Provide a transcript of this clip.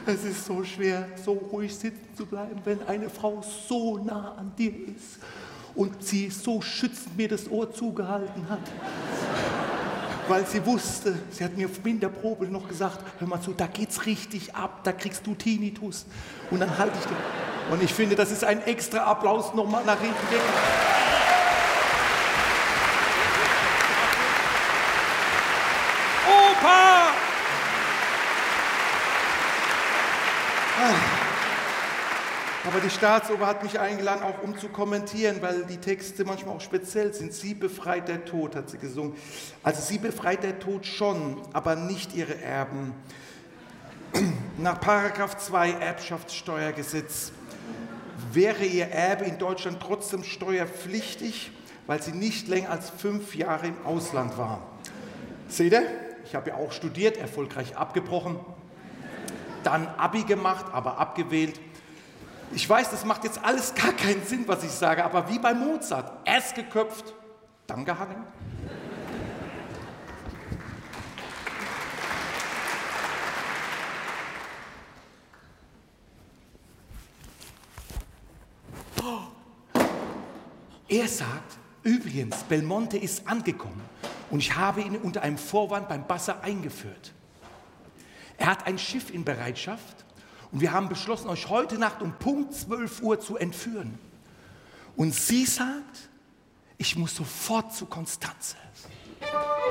Es ist so schwer, so ruhig sitzen zu bleiben, wenn eine Frau so nah an dir ist und sie so schützend mir das Ohr zugehalten hat. Weil sie wusste, sie hat mir in der Probe noch gesagt, hör mal zu, da geht's richtig ab, da kriegst du Tinnitus. Und dann halte ich den. Und ich finde, das ist ein extra Applaus nochmal nach hinten weg. Opa! Aber die Staatsoper hat mich eingeladen, auch um zu kommentieren, weil die Texte manchmal auch speziell sind. Sie befreit der Tod, hat sie gesungen. Also sie befreit der Tod schon, aber nicht ihre Erben. Nach § 2 Erbschaftssteuergesetz wäre ihr Erbe in Deutschland trotzdem steuerpflichtig, weil sie nicht länger als 5 Jahre im Ausland war. Seht ihr? Ich habe ja auch studiert, erfolgreich abgebrochen, dann Abi gemacht, aber abgewählt. Ich weiß, das macht jetzt alles gar keinen Sinn, was ich sage, aber wie bei Mozart, erst geköpft, dann gehangen. Er sagt, übrigens, Belmonte ist angekommen und ich habe ihn unter einem Vorwand beim Basser eingeführt. Er hat ein Schiff in Bereitschaft und wir haben beschlossen, euch heute Nacht um Punkt 12 Uhr zu entführen. Und sie sagt, ich muss sofort zu Constanze.